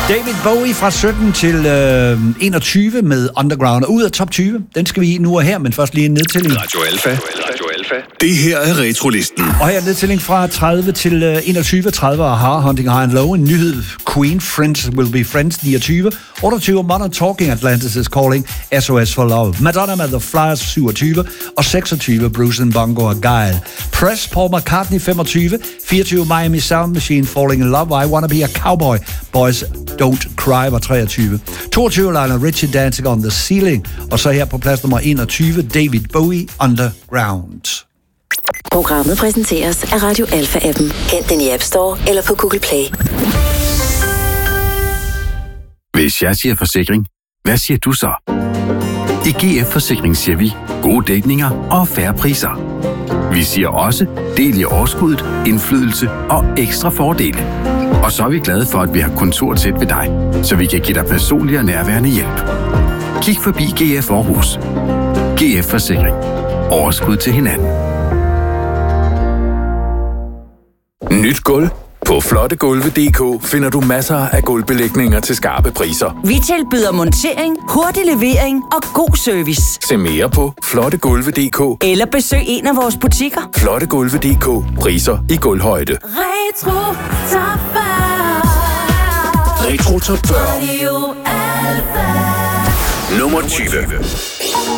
David Bowie fra 17 til 21 med Underground. Og ud af top 20, den skal vi i nu og her, men først lige en nedtælling. Radio Alfa. Det her er Retrolisten. Og her er nedtælling fra 30 til 21. 30 Aha, Hunting High and Low. En nyhed. Queen, Friends Will Be Friends, 29. 28 Modern Talking, Atlantis is Calling, SOS for Love. Madonna med The Flyers, 27. Og 26 Bruce and Bongo og Guile. Press, Paul McCartney, 25. 24 Miami Sound Machine, Falling in Love. I Wanna Be a Cowboy. Boys Don't Cry var 23. 22 Lionel Richie, Dancing on the Ceiling. Og så her på plads nummer 21, David Bowie, Underground. Programmet præsenteres af Radio Alfa-appen. Hent den i App Store eller på Google Play. Hvis jeg siger forsikring, hvad siger du så? I GF Forsikring siger vi gode dækninger og fair priser. Vi siger også del i overskuddet, indflydelse og ekstra fordele. Og så er vi glade for, at vi har kontor tæt ved dig, så vi kan give dig personlig og nærværende hjælp. Kig forbi GF Aarhus. GF Forsikring. Overskud til hinanden. Nyt gulv. På flottegulve.dk finder du masser af gulvbelægninger til skarpe priser. Vi tilbyder montering, hurtig levering og god service. Se mere på flottegulve.dk Eller besøg en af vores butikker. Flottegulve.dk. Priser i gulvhøjde. Retro Top 40. Retro Top 40. Radio Alfa. Nummer 20.